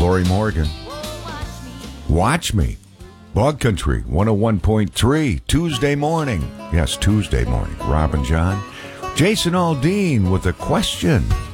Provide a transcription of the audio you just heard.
Lori Morgan. Watch Me. Bog Country 101.3, Tuesday morning. Yes, Tuesday morning. Rob and John. Jason Aldean with a question.